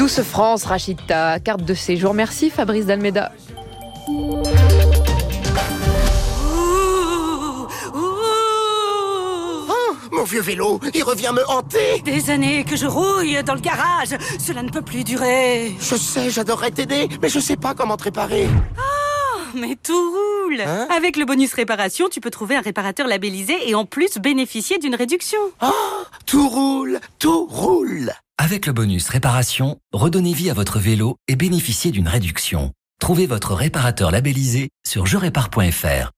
Douce France, Rachita, carte de séjour. Merci Fabrice d'Almeida. Mon vieux vélo, il revient me hanter. Des années que je rouille dans le garage. Cela ne peut plus durer. Je sais, j'adorerais t'aider, mais je sais pas comment te réparer. Mais tout roule. Avec le bonus réparation, tu peux trouver un réparateur labellisé et en plus bénéficier d'une réduction. Tout roule, tout roule. Avec le bonus réparation, redonnez vie à votre vélo et bénéficiez d'une réduction. Trouvez votre réparateur labellisé sur jerépare.fr.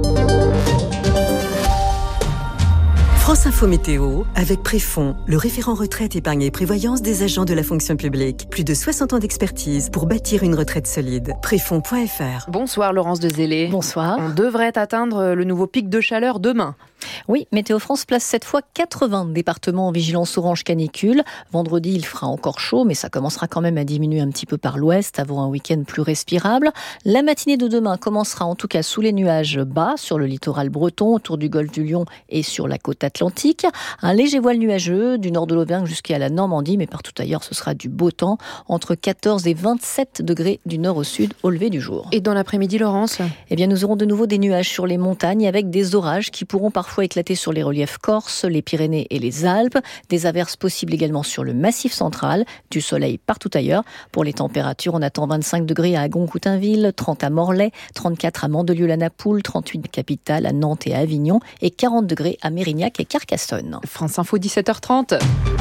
France Info Météo, avec Préfond, le référent retraite, épargne et prévoyance des agents de la fonction publique. Plus de 60 ans d'expertise pour bâtir une retraite solide. Préfond.fr. Bonsoir Laurence de Zélé. Bonsoir. On devrait atteindre le nouveau pic de chaleur demain. Oui, Météo France place cette fois 80 départements en vigilance orange canicule. Vendredi, il fera encore chaud, mais ça commencera quand même à diminuer un petit peu par l'ouest avant un week-end plus respirable. La matinée de demain commencera en tout cas sous les nuages bas sur le littoral breton, autour du golfe du Lion et sur la côte atlantique. Un léger voile nuageux du nord de l'Auvergne jusqu'à la Normandie, mais partout ailleurs, ce sera du beau temps, entre 14 et 27 degrés du nord au sud au lever du jour. Et dans l'après-midi, Laurence ? Eh bien, nous aurons de nouveau des nuages sur les montagnes avec des orages qui pourront parfois éclater sur les reliefs corses, les Pyrénées et les Alpes. Des averses possibles également sur le Massif central. Du soleil partout ailleurs. Pour les températures, on attend 25 degrés à Agon-Coutainville, 30 à Morlaix, 34 à Mandelieu-la-Napoule, 38 capitale à Nantes et à Avignon et 40 degrés à Mérignac et Carcassonne. France Info, 17h30.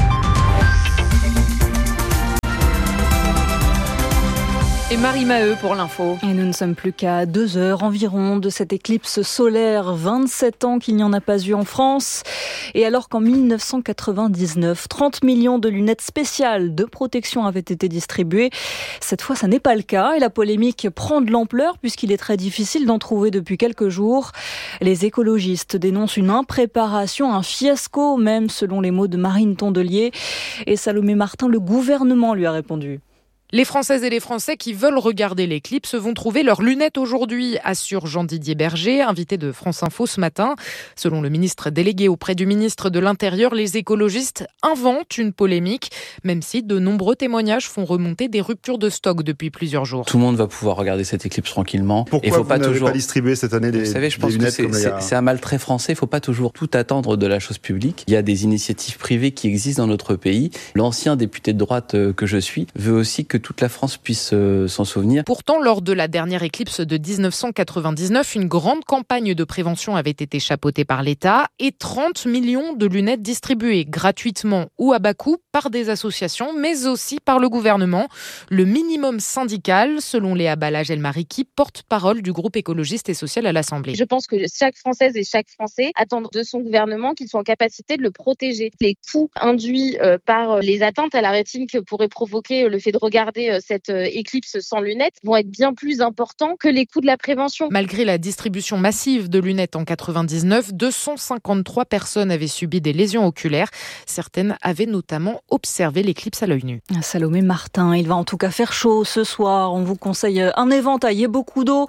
Et Marie Maheu pour l'info. Et nous ne sommes plus qu'à 2 heures environ de cette éclipse solaire. 27 ans qu'il n'y en a pas eu en France. Et alors qu'en 1999, 30 millions de lunettes spéciales de protection avaient été distribuées, cette fois, ça n'est pas le cas. Et la polémique prend de l'ampleur puisqu'il est très difficile d'en trouver depuis quelques jours. Les écologistes dénoncent une impréparation, un fiasco même, selon les mots de Marine Tondelier. Et Salomé Martin, le gouvernement lui a répondu. Les Françaises et les Français qui veulent regarder l'éclipse vont trouver leurs lunettes aujourd'hui, assure Jean-Didier Berger, invité de France Info ce matin. Selon le ministre délégué auprès du ministre de l'Intérieur, les écologistes inventent une polémique, même si de nombreux témoignages font remonter des ruptures de stock depuis plusieurs jours. Tout le monde va pouvoir regarder cette éclipse tranquillement. Pourquoi vous n'avez pas distribué cette année des lunettes? Vous savez, je pense que c'est un mal très français. Il ne faut pas toujours tout attendre de la chose publique. Il y a des initiatives privées qui existent dans notre pays. L'ancien député de droite que je suis veut aussi que toute la France puisse s'en souvenir. Pourtant, lors de la dernière éclipse de 1999, une grande campagne de prévention avait été chapeautée par l'État et 30 millions de lunettes distribuées gratuitement ou à bas coût par des associations, mais aussi par le gouvernement. Le minimum syndical, selon Léa Balage-Elmariki, porte-parole du groupe écologiste et social à l'Assemblée. Je pense que chaque Française et chaque Français attendent de son gouvernement qu'il soit en capacité de le protéger. Les coûts induits par les atteintes à la rétine que pourrait provoquer le fait de regarder cette éclipse sans lunettes vont être bien plus importants que les coûts de la prévention. Malgré la distribution massive de lunettes en 99, 253 personnes avaient subi des lésions oculaires. Certaines avaient notamment observé l'éclipse à l'œil nu. Salomé Martin, il va en tout cas faire chaud ce soir. On vous conseille un éventail et beaucoup d'eau.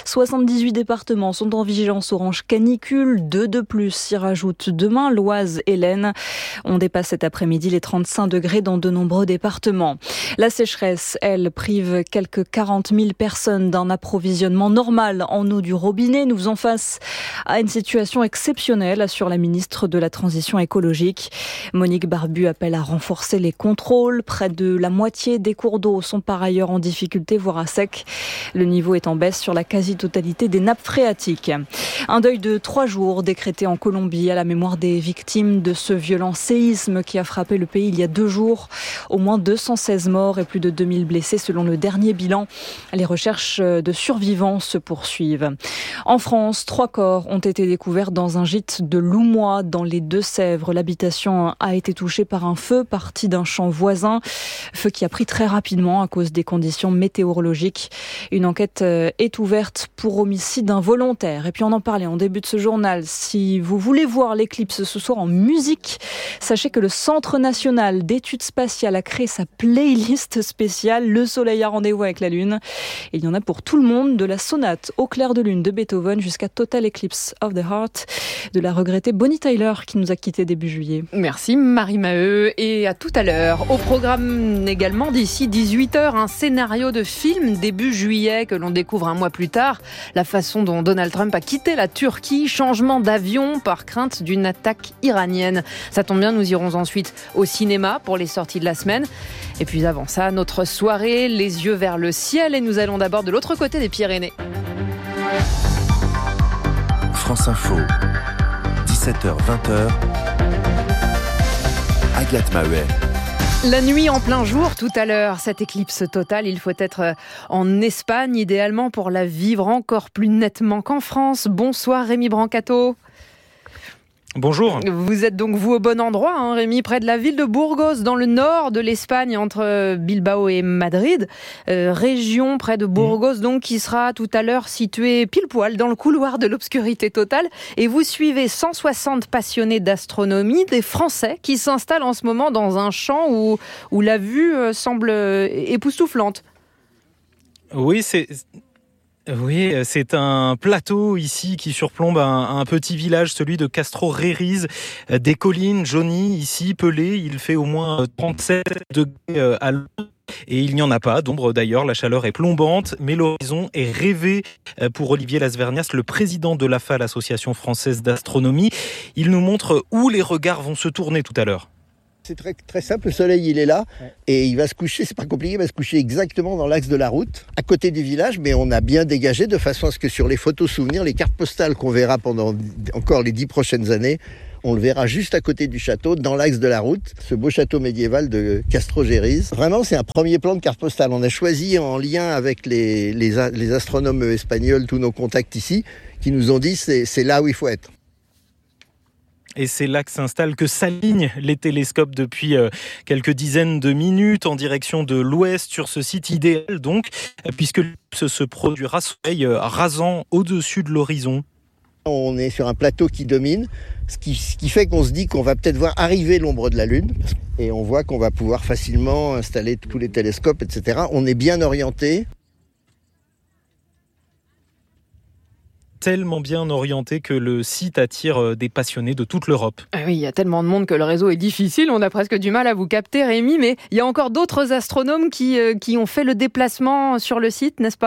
78 départements sont en vigilance orange canicule. 2 de plus s'y rajoutent demain, l'Oise et l'Aisne. On dépasse cet après-midi les 35 degrés dans de nombreux départements. La sécheresse, elle, prive quelques 40 000 personnes d'un approvisionnement normal en eau du robinet. Nous faisons face à une situation exceptionnelle, assure la ministre de la Transition écologique. Monique Barbu appelle à renforcer les contrôles. Près de la moitié des cours d'eau sont par ailleurs en difficulté, voire à sec. Le niveau est en baisse sur la quasi-totalité des nappes phréatiques. Un deuil de 3 jours décrété en Colombie à la mémoire des victimes de ce violent séisme qui a frappé le pays il y a 2 jours. Au moins 216 morts et plus de 2000 blessés selon le dernier bilan. Les recherches de survivants se poursuivent. En France, 3 corps ont été découverts dans un gîte de Loumois dans les Deux-Sèvres. L'habitation a été touchée par un feu parti d'un champ voisin. Feu qui a pris très rapidement à cause des conditions météorologiques. Une enquête est ouverte pour homicide involontaire. Et puis on en parlait en début de ce journal. Si vous voulez voir l'éclipse ce soir en musique, sachez que le Centre national d'études spatiales a créé sa playlist spéciale spécial. Le soleil a rendez-vous avec la lune. Et il y en a pour tout le monde, de la sonate au clair de lune de Beethoven jusqu'à Total Eclipse of the Heart de la regrettée Bonnie Tyler qui nous a quittés début juillet. Merci Marie Maheu et à tout à l'heure. Au programme également d'ici 18h, un scénario de film début juillet que l'on découvre un mois plus tard. La façon dont Donald Trump a quitté la Turquie, changement d'avion par crainte d'une attaque iranienne. Ça tombe bien, nous irons ensuite au cinéma pour les sorties de la semaine. Et puis avant ça, notre soirée, les yeux vers le ciel, et nous allons d'abord de l'autre côté des Pyrénées. France Info, 17h-20h, Agathe Maheuet. La nuit en plein jour, tout à l'heure, cette éclipse totale, il faut être en Espagne, idéalement pour la vivre encore plus nettement qu'en France. Bonsoir Rémi Brancato. Bonjour. Vous êtes donc vous au bon endroit, Rémi, près de la ville de Burgos, dans le nord de l'Espagne, entre Bilbao et Madrid. Région près de Burgos, donc, qui sera tout à l'heure située pile poil dans le couloir de l'obscurité totale. Et vous suivez 160 passionnés d'astronomie, des Français, qui s'installent en ce moment dans un champ où la vue semble époustouflante. Oui, c'est un plateau ici qui surplombe un petit village, celui de Castro-Rériz, des collines jaunies ici, pelées. Il fait au moins 37 degrés à l'ombre. Et il n'y en a pas d'ombre d'ailleurs, la chaleur est plombante, mais l'horizon est rêvé pour Olivier Lasvernias, le président de l'AFA, l'Association française d'astronomie. Il nous montre où les regards vont se tourner tout à l'heure. C'est très, très simple, le soleil il est là et il va se coucher, c'est pas compliqué, il va se coucher exactement dans l'axe de la route, à côté du village, mais on a bien dégagé de façon à ce que sur les photos souvenirs, les cartes postales qu'on verra pendant encore les 10 prochaines années, on le verra juste à côté du château, dans l'axe de la route, ce beau château médiéval de Castro-Rériz. Vraiment, c'est un premier plan de carte postale. On a choisi en lien avec les astronomes espagnols, tous nos contacts ici, qui nous ont dit c'est là où il faut être. Et c'est là que s'installe, que s'alignent les télescopes depuis quelques dizaines de minutes en direction de l'ouest sur ce site idéal donc, puisque se produira soleil rasant au-dessus de l'horizon. On est sur un plateau qui domine, ce qui fait qu'on se dit qu'on va peut-être voir arriver l'ombre de la Lune, et on voit qu'on va pouvoir facilement installer tous les télescopes, etc. On est bien orienté. Tellement bien orienté que le site attire des passionnés de toute l'Europe. Oui, il y a tellement de monde que le réseau est difficile, on a presque du mal à vous capter, Rémi, mais il y a encore d'autres astronomes qui ont fait le déplacement sur le site, n'est-ce pas ?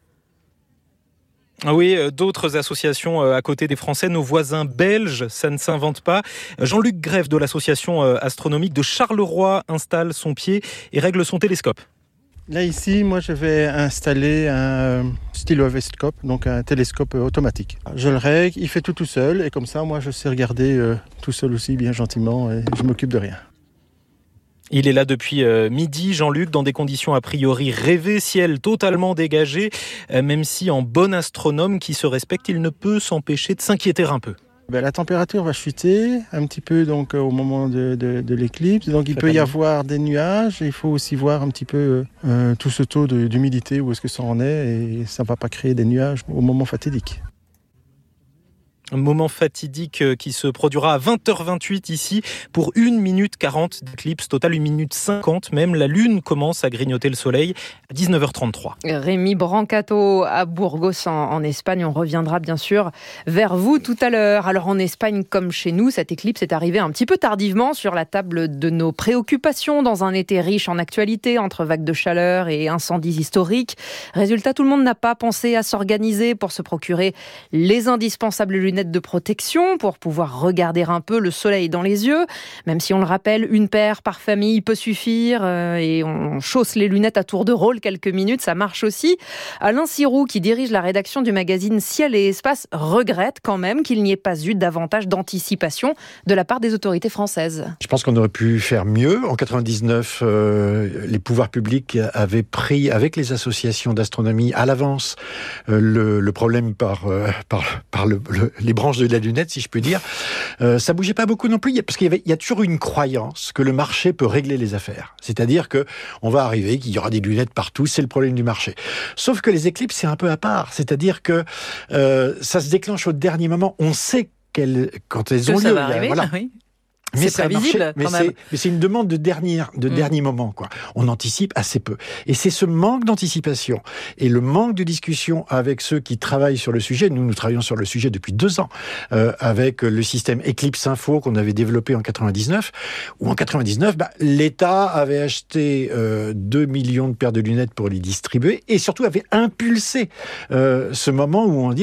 Oui, d'autres associations à côté des Français, nos voisins belges, ça ne s'invente pas. Jean-Luc Greff de l'association astronomique de Charleroi installe son pied et règle son télescope. Là, ici, moi, je vais installer un stylovescope, donc un télescope automatique. Je le règle, il fait tout seul, et comme ça, moi, je sais regarder tout seul aussi, bien gentiment, et je m'occupe de rien. Il est là depuis midi, Jean-Luc, dans des conditions a priori rêvées, ciel totalement dégagé. Même si en bon astronome qui se respecte, il ne peut s'empêcher de s'inquiéter un peu. La température va chuter un petit peu donc, au moment de l'éclipse. Donc il peut y avoir des nuages. Il faut aussi voir un petit peu tout ce taux d'humidité, où est-ce que ça en est. Et ça ne va pas créer des nuages au moment fatidique. Un moment fatidique qui se produira à 20h28 ici pour 1 minute 40 d'éclipse, total 1 minute 50 même. La lune commence à grignoter le soleil à 19h33. Rémi Brancato à Burgos en Espagne. On reviendra bien sûr vers vous tout à l'heure. Alors en Espagne comme chez nous, cette éclipse est arrivée un petit peu tardivement sur la table de nos préoccupations dans un été riche en actualité entre vagues de chaleur et incendies historiques. Résultat, tout le monde n'a pas pensé à s'organiser pour se procurer les indispensables lunettes de protection pour pouvoir regarder un peu le soleil dans les yeux, même si on le rappelle, une paire par famille peut suffire et on chausse les lunettes à tour de rôle quelques minutes, ça marche aussi. Alain Siroux, qui dirige la rédaction du magazine Ciel et Espace, regrette quand même qu'il n'y ait pas eu davantage d'anticipation de la part des autorités françaises. Je pense qu'on aurait pu faire mieux. En 99, les pouvoirs publics avaient pris avec les associations d'astronomie à l'avance le problème par les branches de la lunette, si je peux dire. Ça bougeait pas beaucoup non plus, parce qu'il y a toujours une croyance que le marché peut régler les affaires. C'est-à-dire que on va arriver, qu'il y aura des lunettes partout, c'est le problème du marché. Sauf que les éclipses, c'est un peu à part. C'est-à-dire que ça se déclenche au dernier moment. On sait quand elles ont lieu. Voilà. Oui. C'est prévisible, mais c'est une demande de dernier moment, quoi. On anticipe assez peu. Et c'est ce manque d'anticipation et le manque de discussion avec ceux qui travaillent sur le sujet. Nous travaillons sur le sujet depuis 2 ans, avec le système Eclipse Info qu'on avait développé en 99, où en 99, l'État avait acheté 2 millions de paires de lunettes pour les distribuer et surtout avait impulsé ce moment où on dit,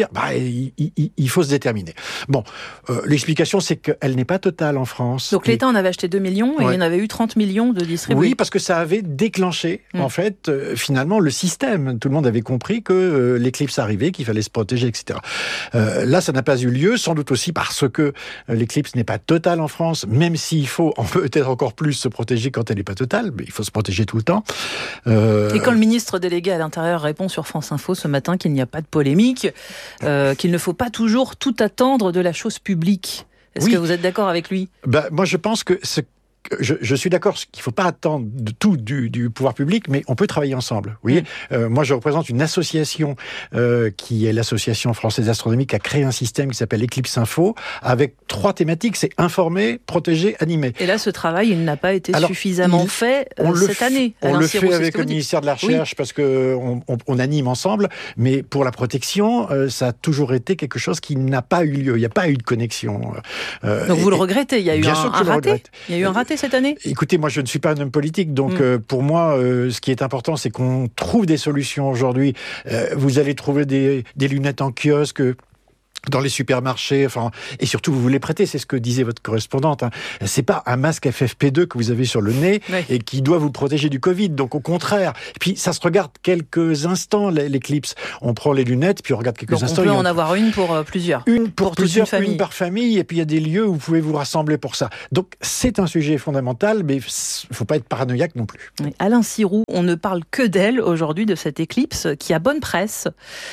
il faut se déterminer. Bon, l'explication, c'est qu'elle n'est pas totale en France. Donc l'État en avait acheté 2 millions et il y en avait eu 30 millions de distribués. Oui, parce que ça avait déclenché, en fait, finalement, le système. Tout le monde avait compris que l'éclipse arrivait, qu'il fallait se protéger, etc. Là, ça n'a pas eu lieu, sans doute aussi parce que l'éclipse n'est pas totale en France, même s'il faut peut-être encore plus se protéger quand elle n'est pas totale, mais il faut se protéger tout le temps. Et quand le ministre délégué à l'Intérieur répond sur France Info ce matin qu'il n'y a pas de polémique, qu'il ne faut pas toujours tout attendre de la chose publique, est-ce que vous êtes d'accord avec lui ? Moi, je pense que je suis d'accord qu'il ne faut pas attendre de tout du pouvoir public, mais on peut travailler ensemble. Vous voyez, moi, je représente une association qui est l'Association française d'astronomie, qui a créé un système qui s'appelle Eclipse Info, avec 3 thématiques, c'est informer, protéger, animer. Et là, ce travail, il n'a pas été suffisamment fait cette année. On le fait avec le ministère de la Recherche parce qu'on anime ensemble, mais pour la protection, ça a toujours été quelque chose qui n'a pas eu lieu. Il n'y a pas eu de connexion. Donc vous le regrettez, il y a eu un raté. Il y a eu un raté cette année ? Écoutez, moi je ne suis pas un homme politique, donc pour moi, ce qui est important, c'est qu'on trouve des solutions aujourd'hui. Vous allez trouver des lunettes en kiosque, dans les supermarchés, et surtout vous les prêtez, c'est ce que disait votre correspondante. C'est pas un masque FFP2 que vous avez sur le nez et qui doit vous protéger du Covid. Donc au contraire. Et puis ça se regarde quelques instants l'éclipse. On prend les lunettes, puis on regarde quelques instants. On peut en avoir une pour plusieurs. Une pour plusieurs, une par famille, et puis il y a des lieux où vous pouvez vous rassembler pour ça. Donc c'est un sujet fondamental, mais il faut pas être paranoïaque non plus. Alain Sirou, on ne parle que d'elle aujourd'hui, de cette éclipse qui a bonne presse.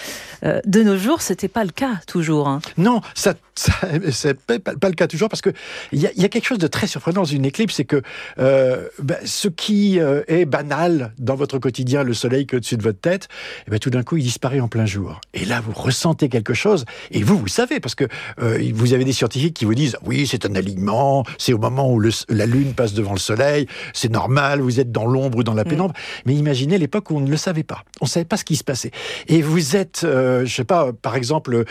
De nos jours, c'était pas le cas toujours. Non, c'est pas le cas toujours, parce que il y a quelque chose de très surprenant dans une éclipse, c'est que ce qui est banal dans votre quotidien, le soleil qui est au-dessus de votre tête, tout d'un coup, il disparaît en plein jour. Et là, vous ressentez quelque chose, et vous savez, parce que vous avez des scientifiques qui vous disent « Oui, c'est un alignement, c'est au moment où la Lune passe devant le soleil, c'est normal, vous êtes dans l'ombre ou dans la pénombre. » Mais imaginez l'époque où on ne le savait pas. On ne savait pas ce qui se passait. Et vous êtes... je sais pas, par exemple,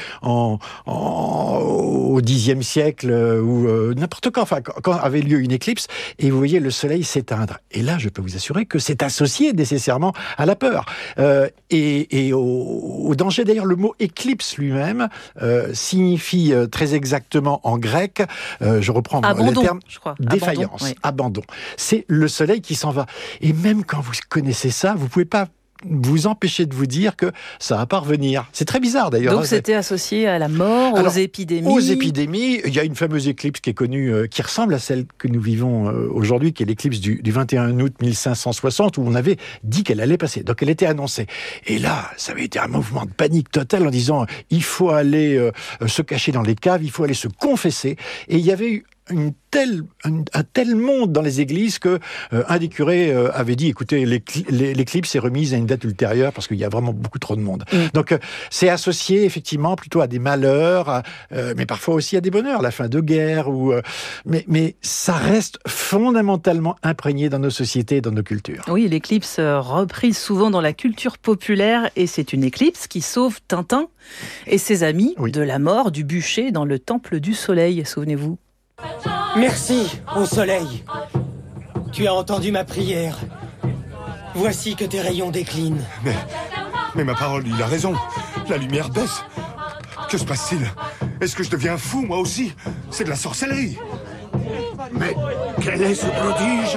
au Xe siècle, ou n'importe quand, quand avait lieu une éclipse, et vous voyez le soleil s'éteindre. Et là, je peux vous assurer que c'est associé nécessairement à la peur. Et au danger. D'ailleurs, le mot éclipse lui-même signifie très exactement en grec, je reprends le terme, je crois. Défaillance, abandon. C'est le soleil qui s'en va. Et même quand vous connaissez ça, vous pouvez pas vous empêcher de vous dire que ça va pas revenir. C'est très bizarre d'ailleurs. Donc c'était associé à la mort, aux épidémies. Aux épidémies, il y a une fameuse éclipse qui est connue, qui ressemble à celle que nous vivons aujourd'hui, qui est l'éclipse du 21 août 1560, où on avait dit qu'elle allait passer. Donc elle était annoncée. Et là, ça avait été un mouvement de panique totale en disant il faut aller se cacher dans les caves, il faut aller se confesser. Et il y avait eu un tel monde dans les églises que un des curés avait dit écoutez, l'éclipse est remise à une date ultérieure parce qu'il y a vraiment beaucoup trop de monde. Donc c'est associé effectivement plutôt à des malheurs, mais parfois aussi à des bonheurs, la fin de guerre, mais ça reste fondamentalement imprégné dans nos sociétés et dans nos cultures. Oui, l'éclipse reprise souvent dans la culture populaire, et c'est une éclipse qui sauve Tintin et ses amis de la mort du bûcher dans le temple du soleil, souvenez-vous. Merci, ô soleil. Tu as entendu ma prière. Voici que tes rayons déclinent. Mais ma parole, il a raison. La lumière baisse. Que se passe-t-il? Est-ce que je deviens fou, moi aussi? C'est de la sorcellerie. Mais quel est ce prodige?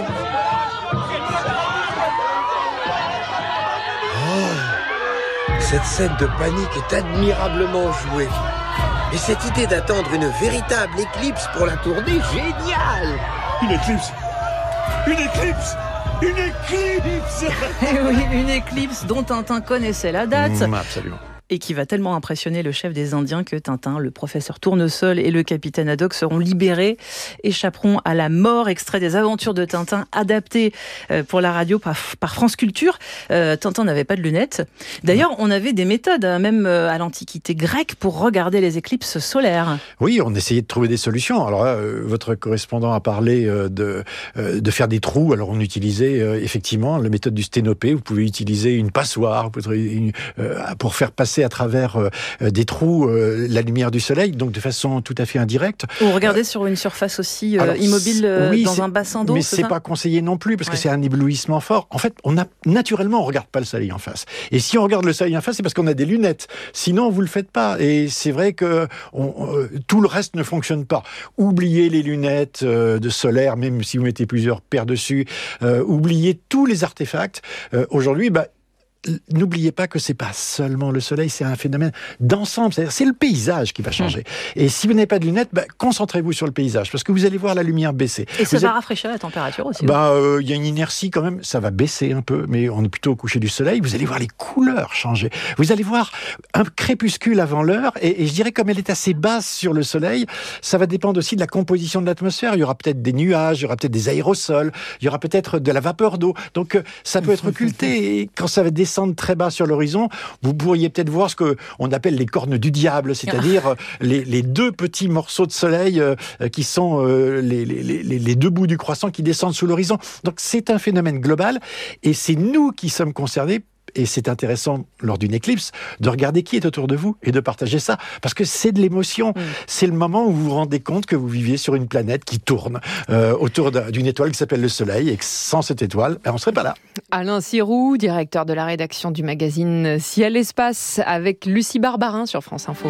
Oh, cette scène de panique est admirablement jouée. Et cette idée d'attendre une véritable éclipse pour la tournée, génial! Une éclipse! Une éclipse! Une éclipse! Et oui, une éclipse dont Tintin connaissait la date. Absolument. et qui va tellement impressionner le chef des Indiens que Tintin, le professeur Tournesol et le capitaine Haddock seront libérés, échapperont à la mort. Extrait des aventures de Tintin adapté pour la radio par France Culture. Tintin n'avait pas de lunettes. D'ailleurs, on avait des méthodes, même à l'Antiquité grecque, pour regarder les éclipses solaires. Oui, on essayait de trouver des solutions. Alors là, votre correspondant a parlé de faire des trous. Alors on utilisait effectivement la méthode du sténopé. Vous pouvez utiliser une passoire pour faire passer à travers des trous la lumière du soleil, donc de façon tout à fait indirecte. Ou regarder sur une surface aussi immobile dans un bassin d'eau. Mais c'est pas conseillé non plus parce que c'est un éblouissement fort. En fait, naturellement, on regarde pas le soleil en face. Et si on regarde le soleil en face, c'est parce qu'on a des lunettes. Sinon, vous le faites pas. Et c'est vrai que tout le reste ne fonctionne pas. Oubliez les lunettes de solaire, même si vous mettez plusieurs paires dessus. Oubliez tous les artefacts. Aujourd'hui, n'oubliez pas que c'est pas seulement le soleil, c'est un phénomène d'ensemble. C'est-à-dire, c'est le paysage qui va changer. Et si vous n'avez pas de lunettes, concentrez-vous sur le paysage, parce que vous allez voir la lumière baisser. Et ça va rafraîchir la température aussi. Il y a une inertie quand même, ça va baisser un peu, mais on est plutôt au coucher du soleil. Vous allez voir les couleurs changer. Vous allez voir un crépuscule avant l'heure, et je dirais comme elle est assez basse sur le soleil, ça va dépendre aussi de la composition de l'atmosphère. Il y aura peut-être des nuages, il y aura peut-être des aérosols, il y aura peut-être de la vapeur d'eau. Donc ça peut être occulté, et quand ça va descendre très bas sur l'horizon, vous pourriez peut-être voir ce qu'on appelle les cornes du diable, c'est-à-dire les deux petits morceaux de soleil qui sont les deux bouts du croissant qui descendent sous l'horizon. Donc c'est un phénomène global, et c'est nous qui sommes concernés. Et c'est intéressant, lors d'une éclipse, de regarder qui est autour de vous et de partager ça. Parce que c'est de l'émotion. C'est le moment où vous vous rendez compte que vous viviez sur une planète qui tourne autour d'une étoile qui s'appelle le Soleil, et que sans cette étoile, on ne serait pas là. Alain Siroux, directeur de la rédaction du magazine Ciel Espace, avec Lucie Barbarin sur France Info.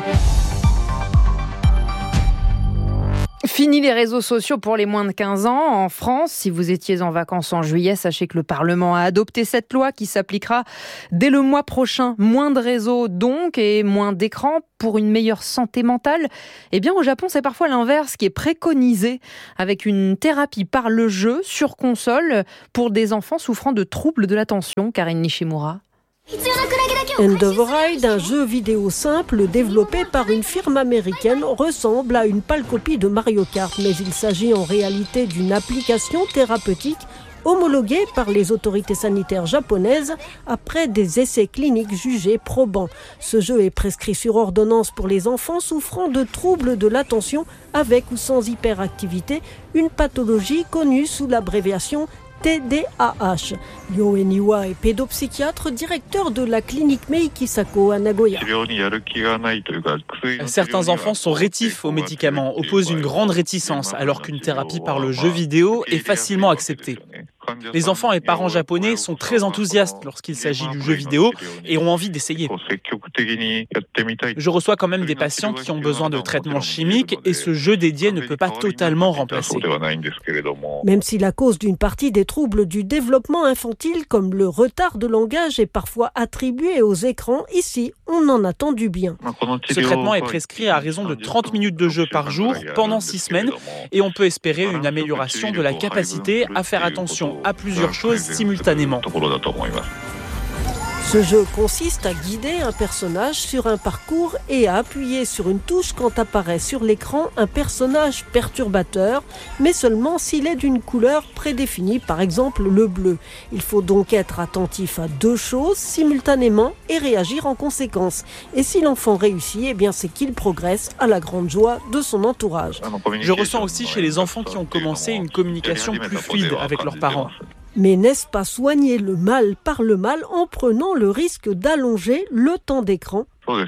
Fini les réseaux sociaux pour les moins de 15 ans. En France, si vous étiez en vacances en juillet, sachez que le Parlement a adopté cette loi qui s'appliquera dès le mois prochain. Moins de réseaux donc, et moins d'écrans pour une meilleure santé mentale. Eh bien, au Japon, c'est parfois l'inverse qui est préconisé, avec une thérapie par le jeu sur console pour des enfants souffrant de troubles de l'attention. Karine Nishimura. End of Ride, un jeu vidéo simple développé par une firme américaine, ressemble à une pâle copie de Mario Kart, mais il s'agit en réalité d'une application thérapeutique homologuée par les autorités sanitaires japonaises après des essais cliniques jugés probants. Ce jeu est prescrit sur ordonnance pour les enfants souffrant de troubles de l'attention avec ou sans hyperactivité, une pathologie connue sous l'abréviation TDAH. Yo Eniwa est pédopsychiatre, directeur de la clinique Meikisako à Nagoya. Certains enfants sont rétifs aux médicaments, opposent une grande réticence, alors qu'une thérapie par le jeu vidéo est facilement acceptée. Les enfants et parents japonais sont très enthousiastes lorsqu'il s'agit du jeu vidéo et ont envie d'essayer. Je reçois quand même des patients qui ont besoin de traitements chimiques et ce jeu dédié ne peut pas totalement remplacer. Même si la cause d'une partie des troubles du développement infantile, comme le retard de langage, est parfois attribuée aux écrans, ici, on en attend du bien. Ce traitement est prescrit à raison de 30 minutes de jeu par jour pendant 6 semaines et on peut espérer une amélioration de la capacité à faire attention à plusieurs choses simultanément. Ce jeu consiste à guider un personnage sur un parcours et à appuyer sur une touche quand apparaît sur l'écran un personnage perturbateur, mais seulement s'il est d'une couleur prédéfinie, par exemple le bleu. Il faut donc être attentif à deux choses simultanément et réagir en conséquence. Et si l'enfant réussit, eh bien c'est qu'il progresse à la grande joie de son entourage. Je ressens aussi chez les enfants qui ont commencé une communication plus fluide avec leurs parents. Mais n'est-ce pas soigner le mal par le mal en prenant le risque d'allonger le temps d'écran ?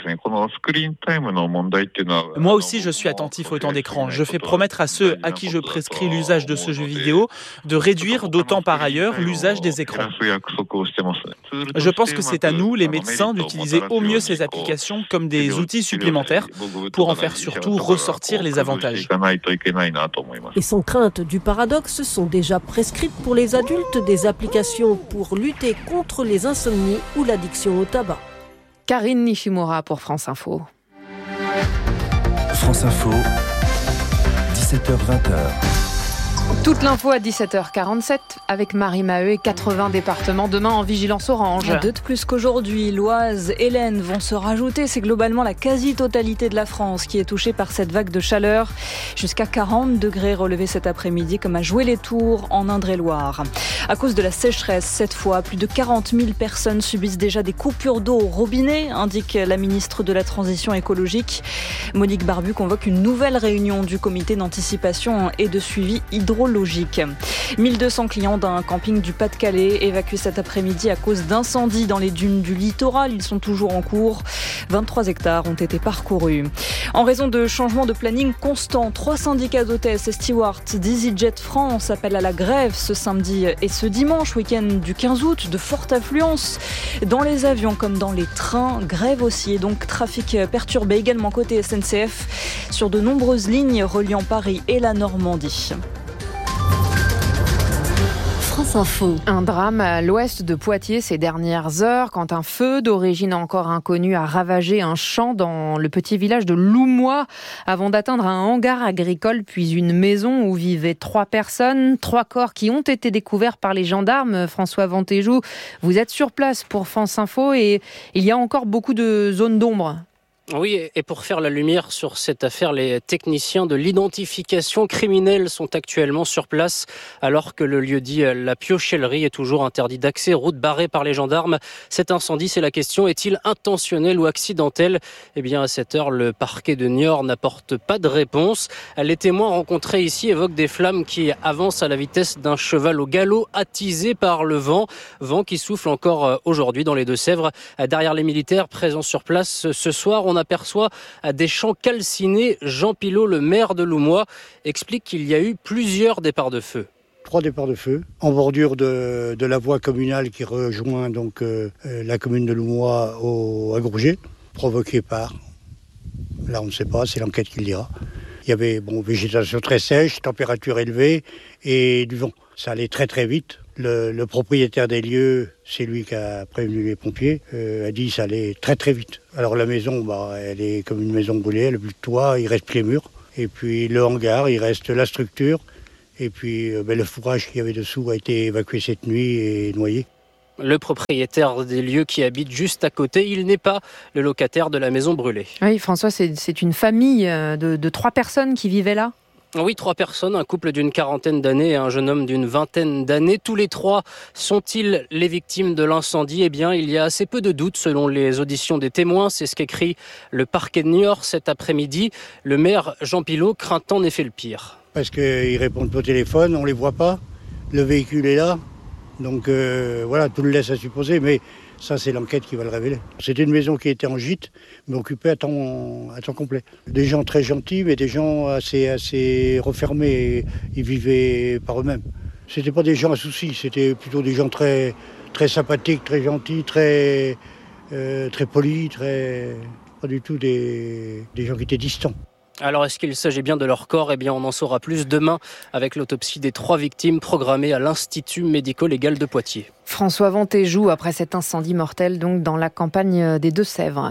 Moi aussi, je suis attentif au temps d'écran. Je fais promettre à ceux à qui je prescris l'usage de ce jeu vidéo de réduire d'autant par ailleurs l'usage des écrans. Je pense que c'est à nous, les médecins, d'utiliser au mieux ces applications comme des outils supplémentaires pour en faire surtout ressortir les avantages. Et sans crainte du paradoxe, sont déjà prescrites pour les adultes des applications pour lutter contre les insomnies ou l'addiction au tabac. Karine Nishimura pour France Info. France Info, 17h-20h. Toute l'info à 17h47 avec Marie Maheu et 80 départements demain en vigilance orange. 2 de plus qu'aujourd'hui, l'Oise et l'Aisne vont se rajouter. C'est globalement la quasi-totalité de la France qui est touchée par cette vague de chaleur. Jusqu'à 40 degrés relevés cet après-midi comme à Joué-les-Tours en Indre-et-Loire. À cause de la sécheresse, cette fois, plus de 40 000 personnes subissent déjà des coupures d'eau au robinet, indique la ministre de la Transition écologique. Monique Barbu convoque une nouvelle réunion du comité d'anticipation et de suivi hydrologique. 1200 clients d'un camping du Pas-de-Calais évacués cet après-midi à cause d'incendies dans les dunes du littoral. Ils sont toujours en cours. 23 hectares ont été parcourus. En raison de changements de planning constants, 3 syndicats d'hôtesses et stewards d'EasyJet France appellent à la grève ce samedi et ce dimanche, week-end du 15 août, de forte affluence dans les avions comme dans les trains. Grève aussi et donc trafic perturbé également côté SNCF sur de nombreuses lignes reliant Paris et la Normandie. Un drame à l'ouest de Poitiers ces dernières heures quand un feu d'origine encore inconnue a ravagé un champ dans le petit village de Loumois avant d'atteindre un hangar agricole puis une maison où vivaient 3 personnes, 3 corps qui ont été découverts par les gendarmes. François Ventéjou, vous êtes sur place pour France Info et il y a encore beaucoup de zones d'ombre. Oui, et pour faire la lumière sur cette affaire, les techniciens de l'identification criminelle sont actuellement sur place, alors que le lieu dit la Piochellerie est toujours interdit d'accès, route barrée par les gendarmes. Cet incendie, c'est la question, est-il intentionnel ou accidentel ? Eh bien, à cette heure, le parquet de Niort n'apporte pas de réponse. Les témoins rencontrés ici évoquent des flammes qui avancent à la vitesse d'un cheval au galop, attisé par le vent qui souffle encore aujourd'hui dans les Deux-Sèvres. Derrière les militaires présents sur place ce soir, on aperçoit des champs calcinés. Jean Pilot, le maire de Loumois, explique qu'il y a eu plusieurs départs de feu. 3 départs de feu en bordure de la voie communale qui rejoint donc la commune de Loumois à Gourget, provoqués par, là on ne sait pas, c'est l'enquête qui le dira. Il y avait végétation très sèche, température élevée et du vent. Ça allait très très vite. Le propriétaire des lieux, c'est lui qui a prévenu les pompiers, a dit que ça allait très très vite. Alors la maison, elle est comme une maison brûlée, elle n'a plus de toit, il reste plus les murs. Et puis le hangar, il reste la structure. Et puis le fourrage qu'il y avait dessous a été évacué cette nuit et noyé. Le propriétaire des lieux qui habite juste à côté, il n'est pas le locataire de la maison brûlée. Oui, François, c'est une famille de 3 personnes qui vivaient là ? Oui, 3 personnes, un couple d'une 40aine d'années et un jeune homme d'une 20aine d'années. Tous les 3 sont-ils les victimes de l'incendie ? Eh bien, il y a assez peu de doutes selon les auditions des témoins. C'est ce qu'écrit le parquet de Niort cet après-midi. Le maire Jean Pilot craint en effet le pire. Parce qu'ils répondent au téléphone, on ne les voit pas. Le véhicule est là. Donc tout le laisse à supposer. Mais ça, c'est l'enquête qui va le révéler. C'était une maison qui était en gîte, mais occupée à temps complet. Des gens très gentils, mais des gens assez refermés. Ils vivaient par eux-mêmes. C'était pas des gens à soucis, c'était plutôt des gens très, très sympathiques, très gentils, très polis, pas du tout des gens qui étaient distants. Alors, est-ce qu'il s'agit bien de leur corps ? Eh bien, on en saura plus demain avec l'autopsie des 3 victimes programmée à l'Institut médico-légal de Poitiers. François Ventéjou, après cet incendie mortel donc dans la campagne des Deux-Sèvres.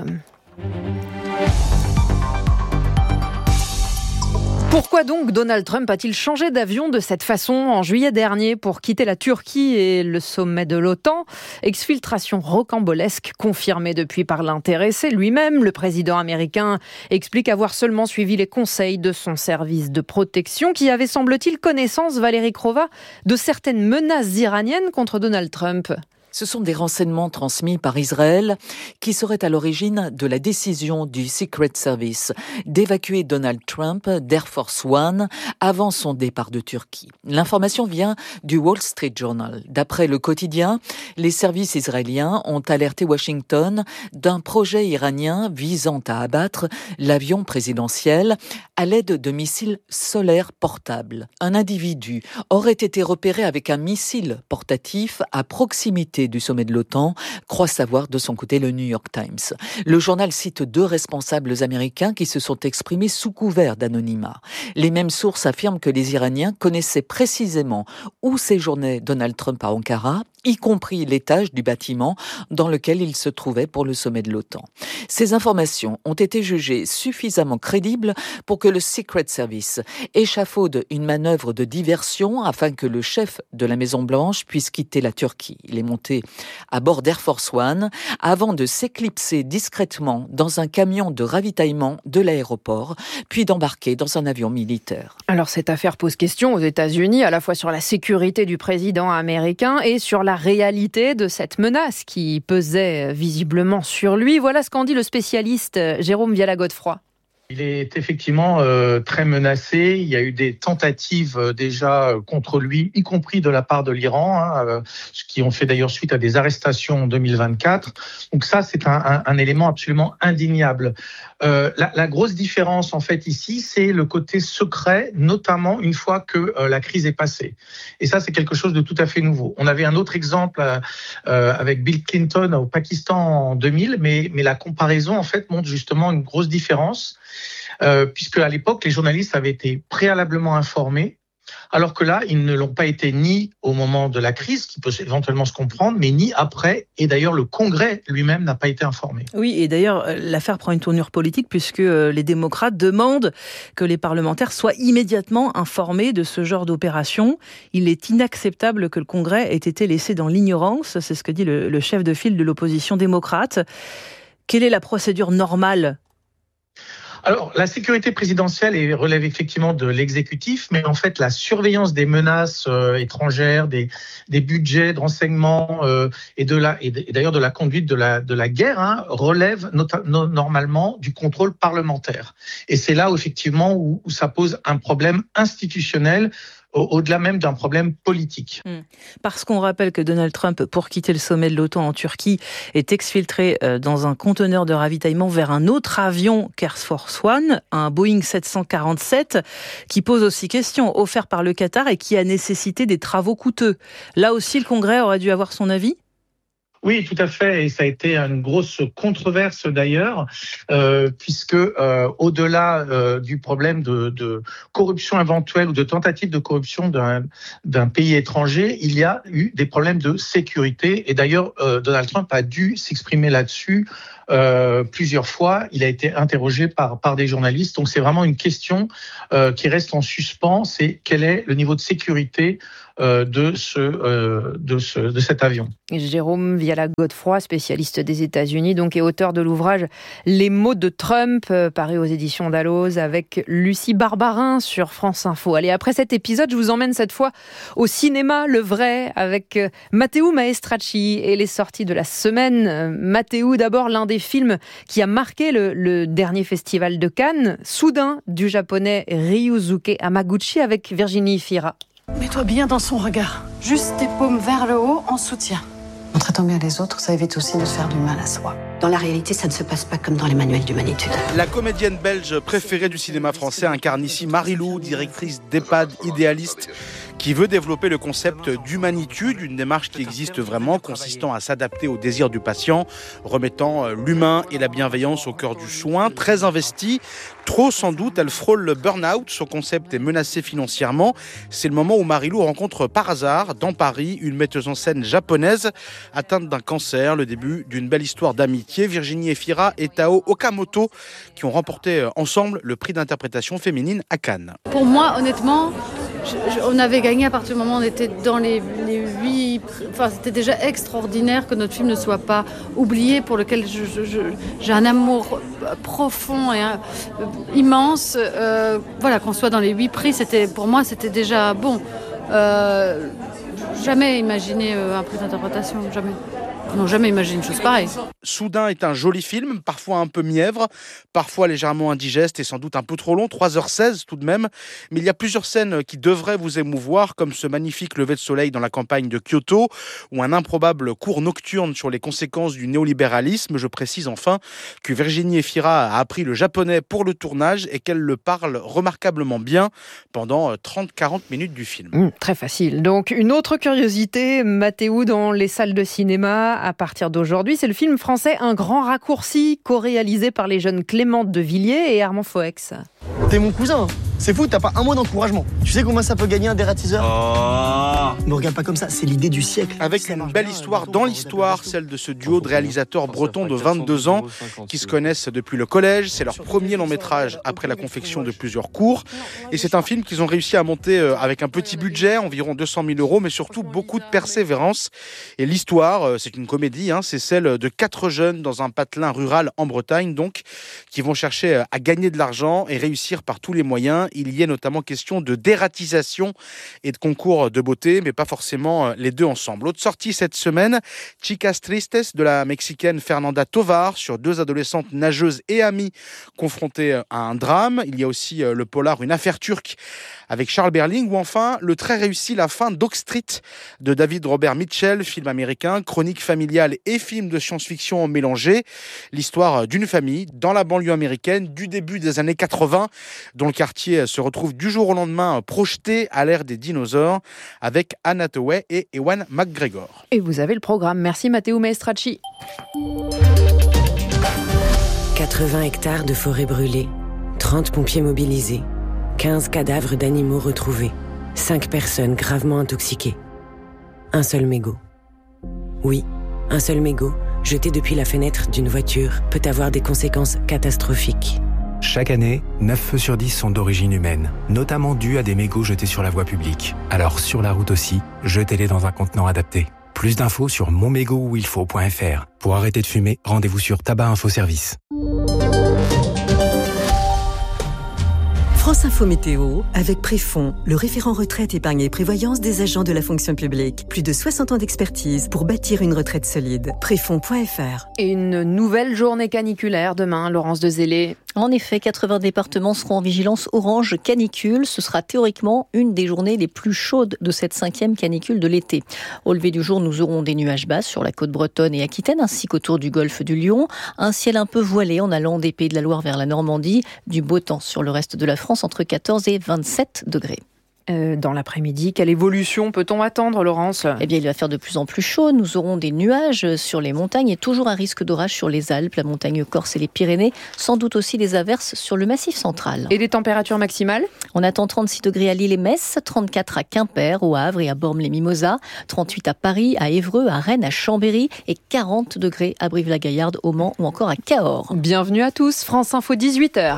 Pourquoi donc Donald Trump a-t-il changé d'avion de cette façon en juillet dernier pour quitter la Turquie et le sommet de l'OTAN ? Exfiltration rocambolesque confirmée depuis par l'intéressé lui-même. Le président américain explique avoir seulement suivi les conseils de son service de protection qui avait, semble-t-il, connaissance, Valérie Crova, de certaines menaces iraniennes contre Donald Trump. Ce sont des renseignements transmis par Israël qui seraient à l'origine de la décision du Secret Service d'évacuer Donald Trump d'Air Force One avant son départ de Turquie. L'information vient du Wall Street Journal. D'après le quotidien, les services israéliens ont alerté Washington d'un projet iranien visant à abattre l'avion présidentiel à l'aide de missiles solaires portables. Un individu aurait été repéré avec un missile portatif à proximité du sommet de l'OTAN, croit savoir de son côté le New York Times. Le journal cite 2 responsables américains qui se sont exprimés sous couvert d'anonymat. Les mêmes sources affirment que les Iraniens connaissaient précisément où séjournait Donald Trump à Ankara y compris l'étage du bâtiment dans lequel il se trouvait pour le sommet de l'OTAN. Ces informations ont été jugées suffisamment crédibles pour que le Secret Service échafaude une manœuvre de diversion afin que le chef de la Maison-Blanche puisse quitter la Turquie. Il est monté à bord d'Air Force One avant de s'éclipser discrètement dans un camion de ravitaillement de l'aéroport, puis d'embarquer dans un avion militaire. Alors cette affaire pose question aux États-Unis, à la fois sur la sécurité du président américain et sur la réalité de cette menace qui pesait visiblement sur lui. Voilà ce qu'en dit le spécialiste Jérôme Viala-Godefroy. Il est effectivement très menacé. Il y a eu des tentatives déjà contre lui, y compris de la part de l'Iran, ce qui ont fait d'ailleurs suite à des arrestations en 2024. Donc ça, c'est un élément absolument indéniable. La grosse différence en fait ici, c'est le côté secret, notamment une fois que la crise est passée. Et ça, c'est quelque chose de tout à fait nouveau. On avait un autre exemple avec Bill Clinton au Pakistan en 2000, mais la comparaison en fait montre justement une grosse différence. Puisque à l'époque, les journalistes avaient été préalablement informés, alors que là, ils ne l'ont pas été ni au moment de la crise, qui peut éventuellement se comprendre, mais ni après. Et d'ailleurs, le Congrès lui-même n'a pas été informé. Oui, et d'ailleurs, l'affaire prend une tournure politique puisque les démocrates demandent que les parlementaires soient immédiatement informés de ce genre d'opération. Il est inacceptable que le Congrès ait été laissé dans l'ignorance. C'est ce que dit le chef de file de l'opposition démocrate. Quelle est la procédure normale ? Alors, la sécurité présidentielle relève effectivement de l'exécutif, mais en fait, la surveillance des menaces étrangères, des budgets de renseignement et d'ailleurs de la conduite de la guerre relève normalement du contrôle parlementaire. Et c'est là effectivement où ça pose un problème institutionnel, au-delà même d'un problème politique. Parce qu'on rappelle que Donald Trump, pour quitter le sommet de l'OTAN en Turquie, est exfiltré dans un conteneur de ravitaillement vers un autre avion qu'Air Force One, un Boeing 747, qui pose aussi question, offert par le Qatar et qui a nécessité des travaux coûteux. Là aussi, le Congrès aurait dû avoir son avis ? Oui, tout à fait, et ça a été une grosse controverse d'ailleurs, puisque au-delà du problème de corruption éventuelle ou de tentative de corruption d'un pays étranger, il y a eu des problèmes de sécurité, et d'ailleurs Donald Trump a dû s'exprimer là-dessus plusieurs fois. Il a été interrogé par des journalistes, donc c'est vraiment une question qui reste en suspens, c'est quel est le niveau de sécurité de cet avion. Jérôme Viala-Godefroy, spécialiste des États-Unis, donc et auteur de l'ouvrage Les mots de Trump, paru aux éditions Dalloz avec Lucie Barbarin sur France Info. Allez, après cet épisode, je vous emmène cette fois au cinéma, le vrai, avec Matteo Maestracci et les sorties de la semaine. Matteo, d'abord, l'un des films qui a marqué le dernier festival de Cannes, Soudain, du japonais Ryusuke Hamaguchi avec Virginie Fira. Mets-toi bien dans son regard. Juste tes paumes vers le haut en soutien. En traitant bien les autres, ça évite aussi de se faire du mal à soi. Dans la réalité, ça ne se passe pas comme dans les manuels d'humanitude. La comédienne belge préférée du cinéma français incarne ici Marie-Lou, directrice d'EHPAD idéaliste, qui veut développer le concept d'humanitude, une démarche qui existe vraiment, consistant à s'adapter aux désirs du patient, remettant l'humain et la bienveillance au cœur du soin. Très investie, trop sans doute, elle frôle le burn-out, son concept est menacé financièrement. C'est le moment où Marie-Lou rencontre par hasard, dans Paris, une metteuse en scène japonaise atteinte d'un cancer, le début d'une belle histoire d'amitié. Virginie Efira et Tao Okamoto qui ont remporté ensemble le prix d'interprétation féminine à Cannes. Pour moi, honnêtement, on avait gagné à partir du moment où on était dans les 8... Enfin, c'était déjà extraordinaire que notre film ne soit pas oublié, pour lequel j'ai un amour profond et immense. Voilà, qu'on soit dans les 8 prix, pour moi, c'était déjà bon. Jamais imaginé un prix d'interprétation, jamais. Non, jamais imaginé une chose pareille. Soudain est un joli film, parfois un peu mièvre, parfois légèrement indigeste et sans doute un peu trop long, 3h16 tout de même. Mais il y a plusieurs scènes qui devraient vous émouvoir, comme ce magnifique lever de soleil dans la campagne de Kyoto, ou un improbable cours nocturne sur les conséquences du néolibéralisme. Je précise enfin que Virginie Efira a appris le japonais pour le tournage et qu'elle le parle remarquablement bien pendant 30-40 minutes du film. Très facile. Donc une autre curiosité, Matteo dans les salles de cinéma à partir d'aujourd'hui, c'est le film français Un grand raccourci, co-réalisé par les jeunes Clément de Villiers et Armand Foex. T'es mon cousin, C'est fou, t'as pas un mot d'encouragement. Tu sais combien ça peut gagner un dératiseur ? Ne regarde pas comme ça, c'est l'idée du siècle. Avec une belle histoire dans l'histoire, celle de ce duo de réalisateurs bretons de 22 ans qui se connaissent depuis le collège. C'est leur premier long métrage après la confection de plusieurs courts. Et c'est un film qu'ils ont réussi à monter avec un petit budget, environ 200 000 €, mais surtout beaucoup de persévérance. Et l'histoire, c'est une comédie, c'est celle de 4 jeunes dans un patelin rural en Bretagne, donc, qui vont chercher à gagner de l'argent et réussir par tous les moyens. Il y est notamment question de dératisation et de concours de beauté, mais pas forcément les deux ensemble. Autre sortie cette semaine, Chicas Tristes de la Mexicaine Fernanda Tovar sur 2 adolescentes nageuses et amies confrontées à un drame. Il y a aussi le polar Une affaire turque avec Charles Berling, ou enfin le très réussi La fin d'Oak Street de David Robert Mitchell, film américain, chronique familiale et film de science-fiction mélangés. L'histoire d'une famille dans la banlieue américaine du début des années 80, dont le quartier se retrouve du jour au lendemain projeté à l'ère des dinosaures, avec Anne Hathaway et Ewan McGregor. Et vous avez le programme. Merci Matteo Maestracci. 80 hectares de forêt brûlée, 30 pompiers mobilisés, 15 cadavres d'animaux retrouvés, 5 personnes gravement intoxiquées. Un seul mégot. Oui, un seul mégot, jeté depuis la fenêtre d'une voiture, peut avoir des conséquences catastrophiques. Chaque année, 9 feux sur 10 sont d'origine humaine, notamment dus à des mégots jetés sur la voie publique. Alors sur la route aussi, jetez-les dans un contenant adapté. Plus d'infos sur monmégotuilfaut.fr. Pour arrêter de fumer, rendez-vous sur Tabac Info Service. France Info Météo, avec Préfond, le référent retraite, épargne et prévoyance des agents de la fonction publique. Plus de 60 ans d'expertise pour bâtir une retraite solide. Préfond.fr. Et une nouvelle journée caniculaire demain, Laurence de Zélé. En effet, 80 départements seront en vigilance orange canicule. Ce sera théoriquement une des journées les plus chaudes de cette 5e canicule de l'été. Au lever du jour, nous aurons des nuages bas sur la côte bretonne et Aquitaine, ainsi qu'autour du golfe du Lion. Un ciel un peu voilé en allant des Pays de la Loire vers la Normandie. Du beau temps sur le reste de la France, entre 14 et 27 degrés. Dans l'après-midi, quelle évolution peut-on attendre, Laurence ? Eh bien, il va faire de plus en plus chaud. Nous aurons des nuages sur les montagnes et toujours un risque d'orage sur les Alpes, la montagne corse et les Pyrénées. Sans doute aussi des averses sur le Massif central. Et les températures maximales ? On attend 36 degrés à Lille et Metz, 34 à Quimper, au Havre et à Bormes-les-Mimosas, 38 à Paris, à Évreux, à Rennes, à Chambéry et 40 degrés à Brive-la-Gaillarde, au Mans ou encore à Cahors. Bienvenue à tous, France Info 18h.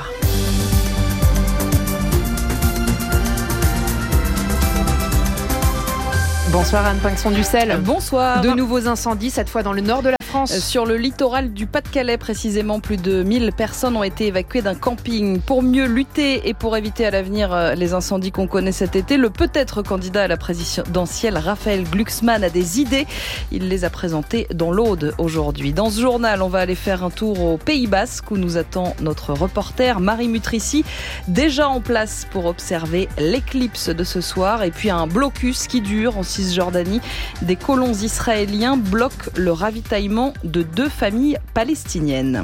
Bonsoir Anne Pinxon-Ducel. Bonsoir. De nouveaux incendies, cette fois dans le nord de la France. Sur le littoral du Pas-de-Calais, précisément, plus de 1000 personnes ont été évacuées d'un camping. Pour mieux lutter et pour éviter à l'avenir les incendies qu'on connaît cet été, le peut-être candidat à la présidentielle, Raphaël Glucksmann, a des idées. Il les a présentées dans l'Aude aujourd'hui. Dans ce journal, on va aller faire un tour au Pays Basque où nous attend notre reporter Marie Mutrici, déjà en place pour observer l'éclipse de ce soir. Et puis un blocus qui dure en Cisjordanie. Des colons israéliens bloquent le ravitaillement de 2 familles palestiniennes.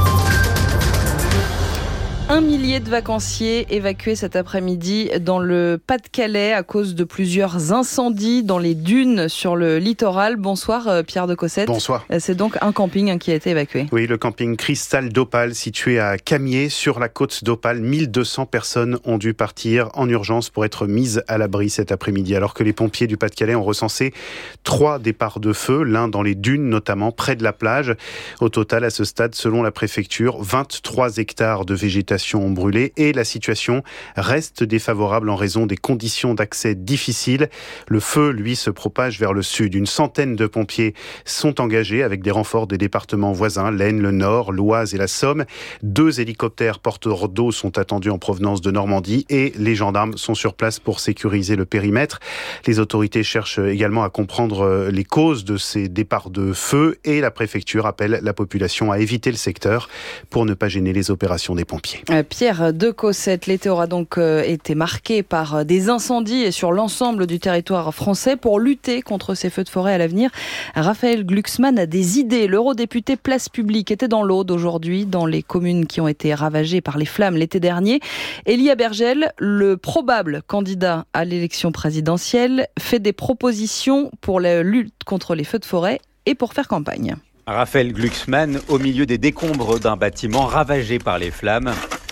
1 millier de vacanciers évacués cet après-midi dans le Pas-de-Calais à cause de plusieurs incendies dans les dunes sur le littoral. Bonsoir Pierre de Cossette. Bonsoir. C'est donc un camping qui a été évacué. Oui, le camping Cristal d'Opale situé à Camier sur la côte d'Opale. 1200 personnes ont dû partir en urgence pour être mises à l'abri cet après-midi. Alors que les pompiers du Pas-de-Calais ont recensé 3 départs de feu, l'un dans les dunes notamment près de la plage. Au total, à ce stade, selon la préfecture, 23 hectares de végétation ont brûlé et la situation reste défavorable en raison des conditions d'accès difficiles. Le feu, lui, se propage vers le sud. Une centaine de pompiers sont engagés avec des renforts des départements voisins, l'Aisne, le Nord, l'Oise et la Somme. 2 hélicoptères porteurs d'eau sont attendus en provenance de Normandie et les gendarmes sont sur place pour sécuriser le périmètre. Les autorités cherchent également à comprendre les causes de ces départs de feu et la préfecture appelle la population à éviter le secteur pour ne pas gêner les opérations des pompiers. Pierre de Cossette, l'été aura donc été marqué par des incendies sur l'ensemble du territoire français. Pour lutter contre ces feux de forêt à l'avenir, Raphaël Glucksmann a des idées. L'eurodéputé Place Publique était dans l'Aude aujourd'hui, dans les communes qui ont été ravagées par les flammes l'été dernier. Elie Abergel, le probable candidat à l'élection présidentielle, fait des propositions pour la lutte contre les feux de forêt et pour faire campagne. Raphaël Glucksmann, au milieu des décombres d'un bâtiment ravagé par les flammes.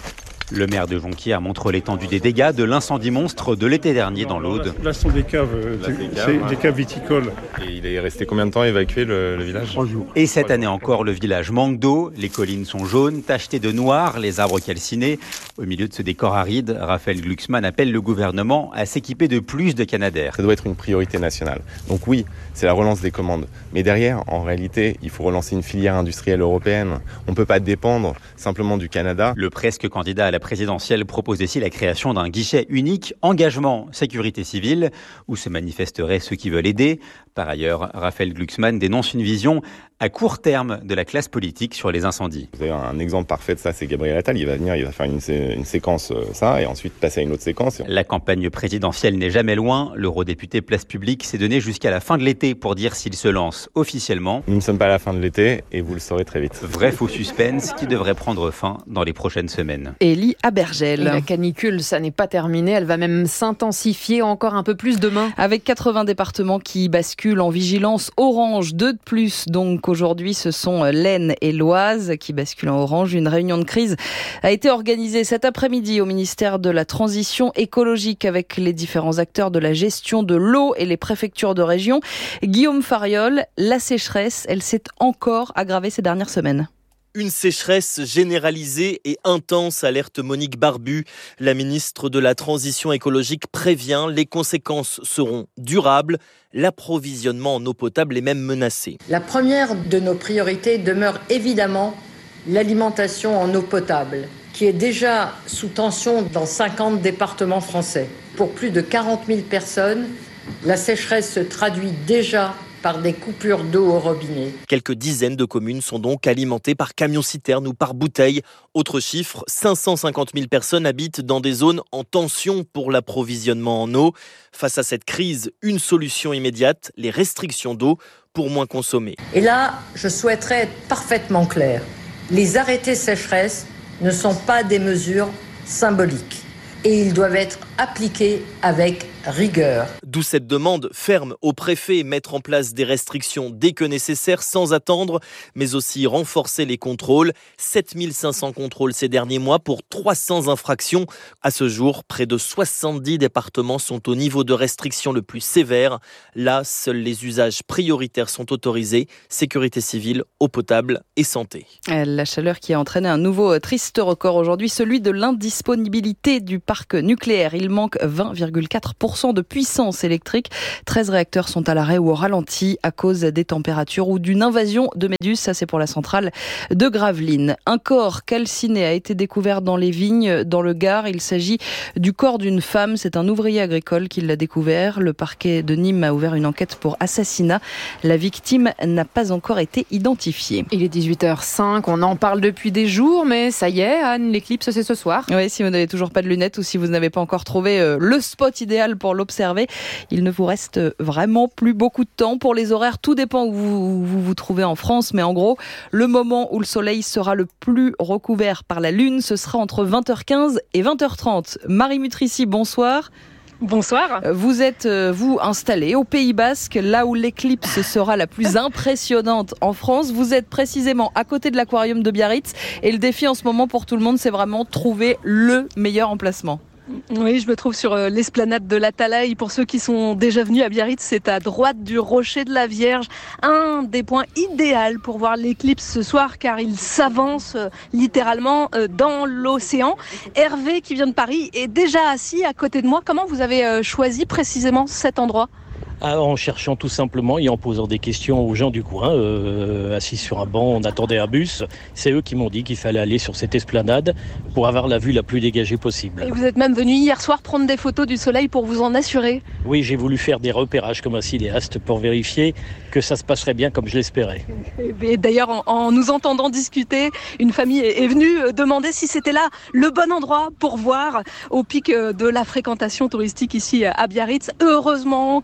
Le maire de Jonquière montre l'étendue des dégâts de l'incendie monstre de l'été dernier dans l'Aude. Là, ce sont des caves, des caves viticoles. Et il est resté combien de temps évacué le village ? 3 jours. Et cette année encore, le village manque d'eau, les collines sont jaunes, tachetées de noir, les arbres calcinés. Au milieu de ce décor aride, Raphaël Glucksmann appelle le gouvernement à s'équiper de plus de Canadair. Ça doit être une priorité nationale. Donc oui, c'est la relance des commandes. Mais derrière, en réalité, il faut relancer une filière industrielle européenne. On ne peut pas dépendre simplement du Canada. Le presque candidat à la présidentielle propose aussi la création d'un guichet unique, engagement, sécurité civile, où se manifesteraient ceux qui veulent aider. Par ailleurs, Raphaël Glucksmann dénonce une vision à court terme de la classe politique sur les incendies. Vous avez un exemple parfait de ça, c'est Gabriel Attal. Il va venir, il va faire une séquence ça, et ensuite passer à une autre séquence. La campagne présidentielle n'est jamais loin. L'eurodéputé Place Publique s'est donné jusqu'à la fin de l'été pour dire s'il se lance officiellement. Nous ne sommes pas à la fin de l'été et vous le saurez très vite. Vrai faux suspense qui devrait prendre fin dans les prochaines semaines. Élie Abergel. La canicule, ça n'est pas terminé. Elle va même s'intensifier encore un peu plus demain. Avec 80 départements qui basculent en vigilance orange, 2 de plus. Donc aujourd'hui, ce sont l'Aisne et l'Oise qui basculent en orange. Une réunion de crise a été organisée cet après-midi au ministère de la Transition écologique avec les différents acteurs de la gestion de l'eau et les préfectures de région. Guillaume Fariol, la sécheresse, elle s'est encore aggravée ces dernières semaines. Une sécheresse généralisée et intense, alerte Monique Barbu. La ministre de la Transition écologique prévient, les conséquences seront durables. L'approvisionnement en eau potable est même menacé. La première de nos priorités demeure évidemment l'alimentation en eau potable, qui est déjà sous tension dans 50 départements français. Pour plus de 40 000 personnes, la sécheresse se traduit déjà par des coupures d'eau au robinet. Quelques dizaines de communes sont donc alimentées par camions-citernes ou par bouteilles. Autre chiffre, 550 000 personnes habitent dans des zones en tension pour l'approvisionnement en eau. Face à cette crise, une solution immédiate, les restrictions d'eau pour moins consommer. Et là, je souhaiterais être parfaitement clair. Les arrêtés sécheresse ne sont pas des mesures symboliques et ils doivent être appliqués avec rigueur. D'où cette demande ferme au préfet, mettre en place des restrictions dès que nécessaire sans attendre, mais aussi renforcer les contrôles. 7500 contrôles ces derniers mois pour 300 infractions. À ce jour, près de 70 départements sont au niveau de restriction le plus sévère. Là, seuls les usages prioritaires sont autorisés, sécurité civile, eau potable et santé. La chaleur qui a entraîné un nouveau triste record aujourd'hui, celui de l'indisponibilité du parc nucléaire. Il manque 20,4% de puissance électrique. 13 réacteurs sont à l'arrêt ou au ralenti à cause des températures ou d'une invasion de méduses. Ça, c'est pour la centrale de Gravelines. Un corps calciné a été découvert dans les vignes, dans le Gard. Il s'agit du corps d'une femme. C'est un ouvrier agricole qui l'a découvert. Le parquet de Nîmes a ouvert une enquête pour assassinat. La victime n'a pas encore été identifiée. Il est 18h05. On en parle depuis des jours, mais ça y est, Anne, l'éclipse, c'est ce soir. Oui, si vous n'avez toujours pas de lunettes ou si vous n'avez pas encore trouvé le spot idéal pour l'observer, il ne vous reste vraiment plus beaucoup de temps. Pour les horaires, tout dépend où vous trouvez en France, mais en gros, le moment où le soleil sera le plus recouvert par la lune, ce sera entre 20h15 et 20h30. Marie Mutrici, bonsoir. Bonsoir. Vous êtes, vous, installée au Pays Basque, là où l'éclipse sera la plus impressionnante en France. Vous êtes précisément à côté de l'aquarium de Biarritz. Et le défi en ce moment pour tout le monde, c'est vraiment trouver le meilleur emplacement. Oui, je me trouve sur l'esplanade de la Talaï. Pour ceux qui sont déjà venus à Biarritz, c'est à droite du Rocher de la Vierge. Un des points idéaux pour voir l'éclipse ce soir, car il s'avance littéralement dans l'océan. Hervé, qui vient de Paris, est déjà assis à côté de moi. Comment vous avez choisi précisément cet endroit ? En cherchant tout simplement et en posant des questions aux gens du coin, assis sur un banc, on attendait un bus. C'est eux qui m'ont dit qu'il fallait aller sur cette esplanade pour avoir la vue la plus dégagée possible. Et vous êtes même venu hier soir prendre des photos du soleil pour vous en assurer ? Oui, j'ai voulu faire des repérages comme un cinéaste pour vérifier que ça se passerait bien comme je l'espérais. Et d'ailleurs, en nous entendant discuter, une famille est venue demander si c'était là le bon endroit pour voir au pic de la fréquentation touristique ici à Biarritz. Heureusement que les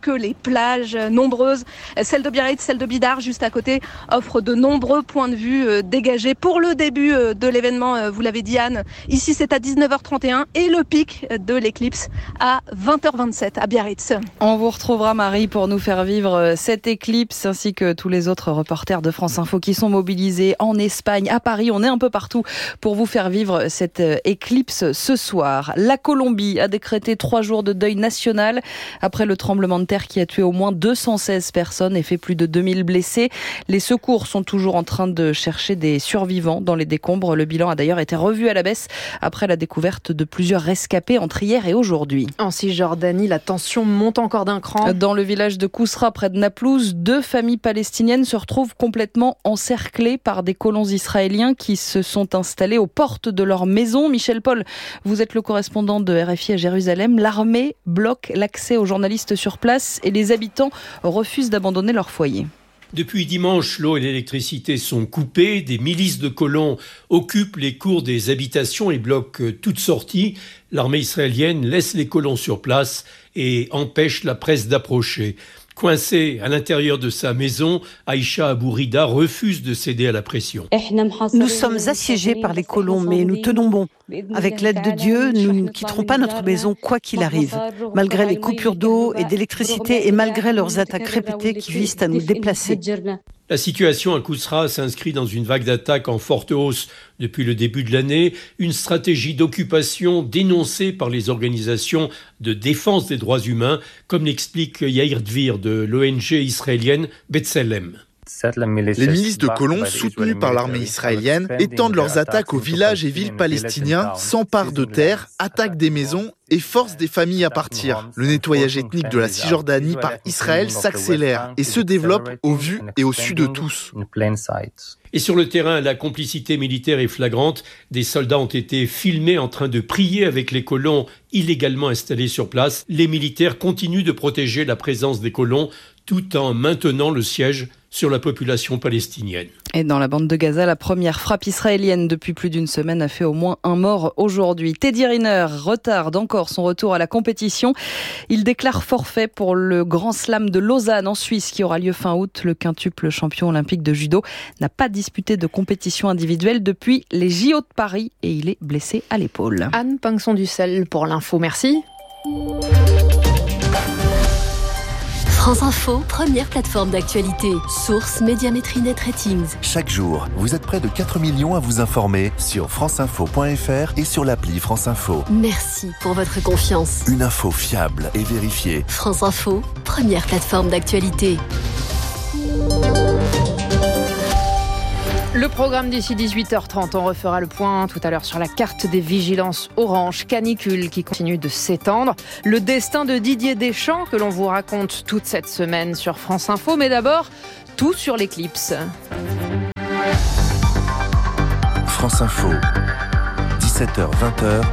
plages nombreuses. Celle de Biarritz, celle de Bidart, juste à côté, offre de nombreux points de vue dégagés pour le début de l'événement. Vous l'avez dit, Anne. Ici, c'est à 19h31 et le pic de l'éclipse à 20h27 à Biarritz. On vous retrouvera, Marie, pour nous faire vivre cette éclipse ainsi que tous les autres reporters de France Info qui sont mobilisés en Espagne, à Paris. On est un peu partout pour vous faire vivre cette éclipse ce soir. La Colombie a décrété 3 jours de deuil national après le tremblement de terre qui a tué au moins 216 personnes et fait plus de 2000 blessés. Les secours sont toujours en train de chercher des survivants dans les décombres. Le bilan a d'ailleurs été revu à la baisse après la découverte de plusieurs rescapés entre hier et aujourd'hui. En Cisjordanie, la tension monte encore d'un cran. Dans le village de Kousra, près de Naplouse, 2 familles palestiniennes se retrouvent complètement encerclées par des colons israéliens qui se sont installés aux portes de leur maison. Michel Paul, vous êtes le correspondant de RFI à Jérusalem. L'armée bloque l'accès aux journalistes sur place et les habitants refusent d'abandonner leur foyer. Depuis dimanche, l'eau et l'électricité sont coupées. Des milices de colons occupent les cours des habitations et bloquent toute sortie. L'armée israélienne laisse les colons sur place et empêche la presse d'approcher. Coincée à l'intérieur de sa maison, Aïcha Abourida refuse de céder à la pression. Nous sommes assiégés par les colons, mais nous tenons bon. Avec l'aide de Dieu, nous ne quitterons pas notre maison quoi qu'il arrive, malgré les coupures d'eau et d'électricité et malgré leurs attaques répétées qui visent à nous déplacer. La situation à Kousra s'inscrit dans une vague d'attaques en forte hausse depuis le début de l'année, une stratégie d'occupation dénoncée par les organisations de défense des droits humains, comme l'explique Yair Dvir de l'ONG israélienne B'Tselem. Les milices de colons, soutenues par l'armée israélienne, étendent leurs attaques aux villages et villes palestiniens, s'emparent de terres, attaquent des maisons et forcent des familles à partir. Le nettoyage ethnique de la Cisjordanie par Israël s'accélère et se développe au vu et au su de tous. Et sur le terrain, la complicité militaire est flagrante. Des soldats ont été filmés en train de prier avec les colons illégalement installés sur place. Les militaires continuent de protéger la présence des colons tout en maintenant le siège sur la population palestinienne. Et dans la bande de Gaza, la première frappe israélienne depuis plus d'une semaine a fait au moins un mort aujourd'hui. Teddy Riner retarde encore son retour à la compétition. Il déclare forfait pour le Grand Slam de Lausanne en Suisse qui aura lieu fin août. Le quintuple champion olympique de judo n'a pas disputé de compétition individuelle depuis les JO de Paris et il est blessé à l'épaule. Anne Pinxon-Dussel pour l'info, merci. France Info, première plateforme d'actualité. Source Médiamétrie Net Ratings. Chaque jour, vous êtes près de 4 millions à vous informer sur franceinfo.fr et sur l'appli France Info. Merci pour votre confiance. Une info fiable et vérifiée. France Info, première plateforme d'actualité. Le programme d'ici 18h30, on refera le point tout à l'heure sur la carte des vigilances orange canicule qui continue de s'étendre. Le destin de Didier Deschamps que l'on vous raconte toute cette semaine sur France Info. Mais d'abord, tout sur l'éclipse. France Info, 17h-20h,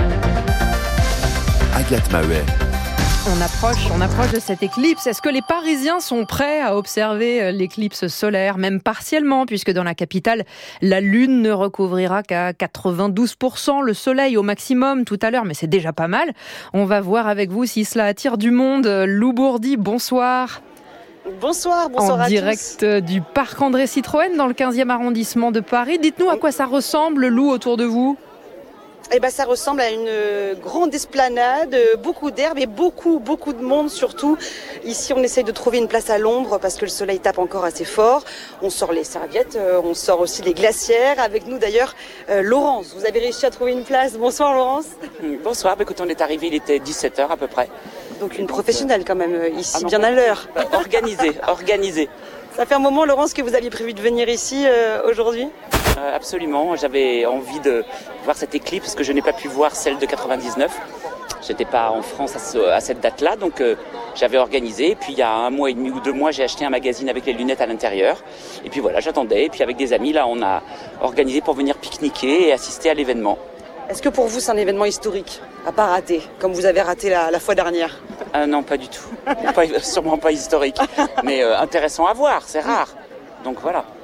Agathe Maheuet. On approche de cette éclipse. Est-ce que les Parisiens sont prêts à observer l'éclipse solaire, même partiellement, puisque dans la capitale, la Lune ne recouvrira qu'à 92% le soleil au maximum tout à l'heure, mais c'est déjà pas mal. On va voir avec vous si cela attire du monde. Lou Bourdi, bonsoir. Bonsoir à tous. En direct du parc André Citroën dans le 15e arrondissement de Paris. Dites-nous à quoi ça ressemble, Lou, autour de vous. Eh ben, ça ressemble à une grande esplanade, beaucoup d'herbe et beaucoup de monde surtout. Ici, on essaye de trouver une place à l'ombre parce que le soleil tape encore assez fort. On sort les serviettes, on sort aussi les glacières. Avec nous d'ailleurs, Laurence. Vous avez réussi à trouver une place. Bonsoir Laurence. Bonsoir, écoutez, on est arrivé, il était 17h à peu près. Donc une professionnelle quand même, ici, bien à l'heure. Organisée. Ça fait un moment, Laurence, que vous aviez prévu de venir ici aujourd'hui ? Absolument, j'avais envie de voir cette éclipse parce que je n'ai pas pu voir celle de 99. J'étais pas en France à cette date-là, donc j'avais organisé. Et puis il y a 1 mois et demi ou 2 mois, j'ai acheté un magazine avec les lunettes à l'intérieur. Et puis voilà, j'attendais. Et puis avec des amis, là, on a organisé pour venir pique-niquer et assister à l'événement. Est-ce que pour vous, c'est un événement historique, à pas rater, comme vous avez raté la fois dernière ? Non, pas du tout. Sûrement pas historique, mais intéressant à voir, c'est rare. Donc voilà.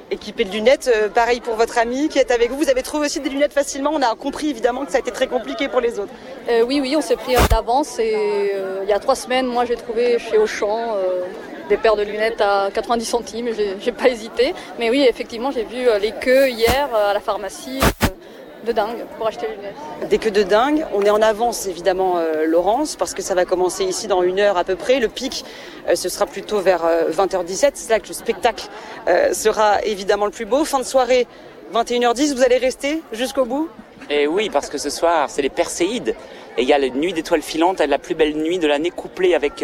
équipé de lunettes. Pareil pour votre ami qui est avec vous. Vous avez trouvé aussi des lunettes facilement. On a compris évidemment que ça a été très compliqué pour les autres. Oui, on s'est pris d'avance et il y a 3 semaines, moi j'ai trouvé chez Auchan des paires de lunettes à 90 centimes. J'ai pas hésité. Mais oui, effectivement, j'ai vu les queues hier à la pharmacie. De dingue pour acheter les lunettes. Des queues de dingue. On est en avance évidemment, Laurence, parce que ça va commencer ici dans 1 heure à peu près. Le pic, ce sera plutôt vers 20h17. C'est là que le spectacle sera évidemment le plus beau. Fin de soirée, 21h10. Vous allez rester jusqu'au bout ? Et oui, parce que ce soir, c'est les Perséides. Et il y a la nuit d'étoiles filantes, la plus belle nuit de l'année couplée avec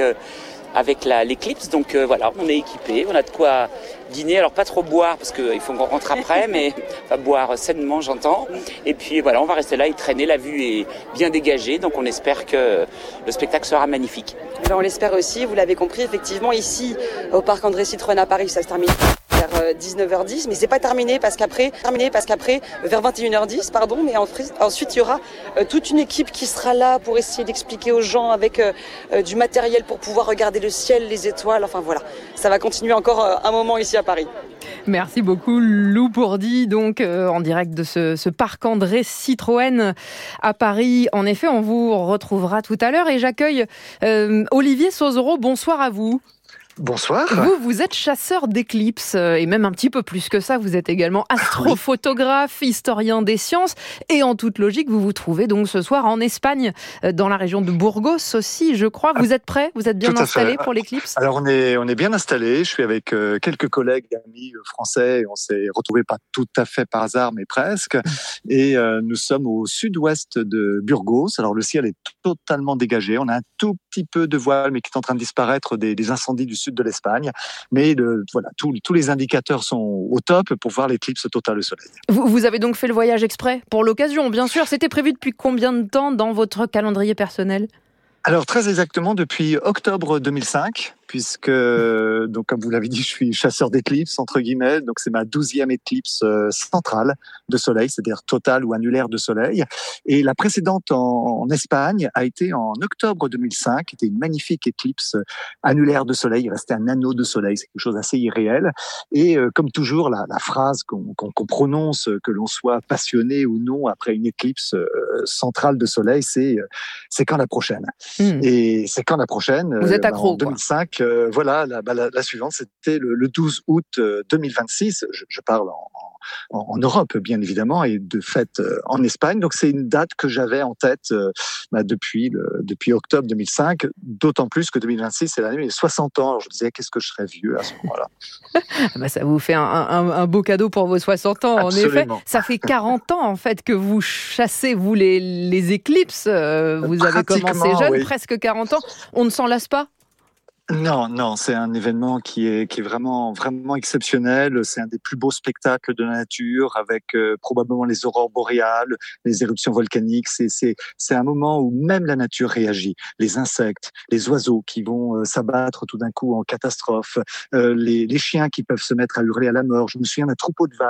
l'éclipse. Donc voilà, on est équipé, on a de quoi dîner. Alors pas trop boire parce qu'il faut qu'on rentre après, mais boire sainement, j'entends. Et puis voilà, on va rester là et traîner. La vue est bien dégagée, donc on espère que le spectacle sera magnifique. Alors on l'espère aussi, vous l'avez compris, effectivement, ici au parc André Citroën à Paris, ça se termine vers 19h10, mais c'est pas terminé parce qu'après, vers 21h10, mais ensuite il y aura toute une équipe qui sera là pour essayer d'expliquer aux gens avec du matériel pour pouvoir regarder le ciel, les étoiles, enfin voilà, ça va continuer encore un moment ici à Paris. Merci beaucoup Lou Bourdi, donc en direct de ce parc André Citroën à Paris. En effet, on vous retrouvera tout à l'heure et j'accueille Olivier Sauzereau. Bonsoir à vous. Bonsoir. Vous êtes chasseur d'éclipses et même un petit peu plus que ça. Vous êtes également astrophotographe, historien des sciences et en toute logique, vous vous trouvez donc ce soir en Espagne, dans la région de Burgos aussi, je crois. Vous êtes prêts ? Vous êtes bien installés pour l'éclipse ? Alors on est bien installés. Je suis avec quelques collègues, amis français. On s'est retrouvés pas tout à fait par hasard, mais presque. Et nous sommes au sud-ouest de Burgos. Alors le ciel est totalement dégagé. On a un tout petit peu de voile, mais qui est en train de disparaître des incendies du sud de l'Espagne, mais tous les indicateurs sont au top pour voir l'éclipse totale au soleil. Vous avez donc fait le voyage exprès pour l'occasion, bien sûr. C'était prévu depuis combien de temps dans votre calendrier personnel ? Alors très exactement depuis octobre 2005, puisque, donc comme vous l'avez dit, je suis chasseur d'éclipses, entre guillemets, donc c'est ma 12e éclipse centrale de soleil, c'est-à-dire totale ou annulaire de soleil. Et la précédente en Espagne a été en octobre 2005, qui était une magnifique éclipse annulaire de soleil, il restait un anneau de soleil, c'est quelque chose d'assez irréel. Et comme toujours, la phrase qu'on prononce, que l'on soit passionné ou non après une éclipse centrale de soleil, c'est quand la prochaine. Et c'est quand la prochaine. Vous êtes accro, en 2005, la suivante, c'était le 12 août 2026. Je parle en Europe, bien évidemment, et de fait en Espagne. Donc c'est une date que j'avais en tête depuis octobre 2005, d'autant plus que 2026, c'est l'année des 60 ans. Alors je me disais, qu'est-ce que je serais vieux à ce moment-là. Ça vous fait un beau cadeau pour vos 60 ans, Absolument. en effet. Ça fait 40 ans, en fait, que vous chassez, vous, les éclipses. Vous avez commencé jeune, oui. presque 40 ans. On ne s'en lasse pas ? Non, c'est un événement qui est vraiment, vraiment exceptionnel. C'est un des plus beaux spectacles de la nature, avec probablement les aurores boréales, les éruptions volcaniques. C'est un moment où même la nature réagit. Les insectes, les oiseaux qui vont s'abattre tout d'un coup en catastrophe, les chiens qui peuvent se mettre à hurler à la mort. Je me souviens d'un troupeau de vaches